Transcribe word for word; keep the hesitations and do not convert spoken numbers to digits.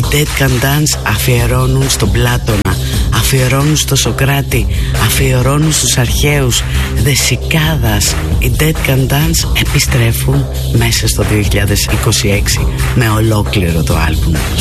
Dead Can Dance αφιερώνουν στον Πλάτωνα, αφιερώνουν στο Σοκράτη, αφιερώνουν στους αρχαίους. The Cicadas. Οι Dead Can Dance επιστρέφουν μέσα στο δύο χιλιάδες είκοσι έξι με ολόκληρο το άλμπουμ τους.